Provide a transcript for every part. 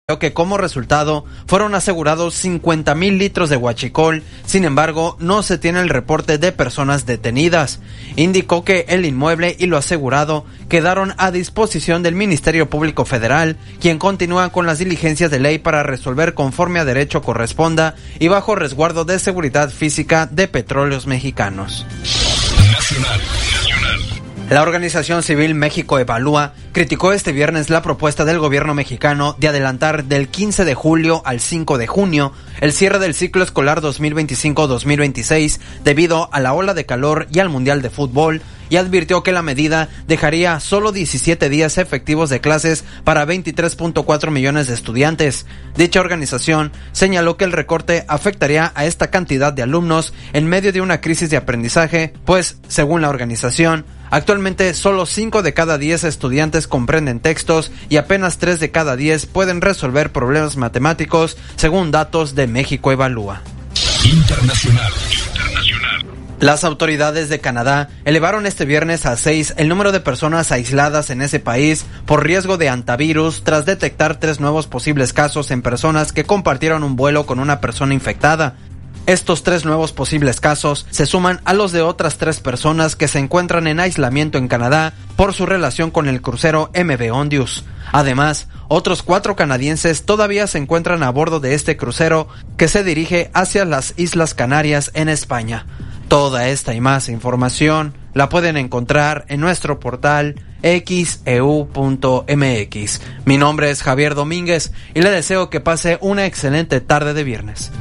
que como resultado fueron asegurados 50,000 litros de huachicol. Sin embargo, no se tiene el reporte de personas detenidas. Indicó que el inmueble y lo asegurado quedaron a disposición del Ministerio Público Federal, quien continúa con las diligencias de ley para resolver conforme a derecho corresponda y bajo resguardo de seguridad física de Petróleos Mexicanos. Nacional. La organización civil México Evalúa criticó este viernes la propuesta del gobierno mexicano de adelantar del 15 de julio al 5 de junio el cierre del ciclo escolar 2025-2026 debido a la ola de calor y al Mundial de Fútbol, y advirtió que la medida dejaría solo 17 días efectivos de clases para 23.4 millones de estudiantes. Dicha organización señaló que el recorte afectaría a esta cantidad de alumnos en medio de una crisis de aprendizaje, pues, según la organización, actualmente solo 5 de cada 10 estudiantes comprenden textos y apenas 3 de cada 10 pueden resolver problemas matemáticos, según datos de México Evalúa. Internacional. Las autoridades de Canadá elevaron este viernes a 6 el número de personas aisladas en ese país por riesgo de hantavirus tras detectar 3 nuevos posibles casos en personas que compartieron un vuelo con una persona infectada. Estos 3 nuevos posibles casos se suman a los de otras 3 personas que se encuentran en aislamiento en Canadá por su relación con el crucero MV Ondius. Además, otros 4 canadienses todavía se encuentran a bordo de este crucero que se dirige hacia las Islas Canarias en España. Toda esta y más información la pueden encontrar en nuestro portal xeu.mx. Mi nombre es Javier Domínguez y le deseo que pase una excelente tarde de viernes.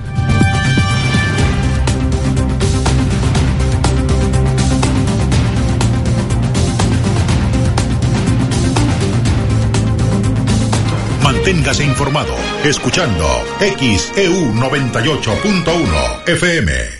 Manténgase informado escuchando XEU 98.1 FM.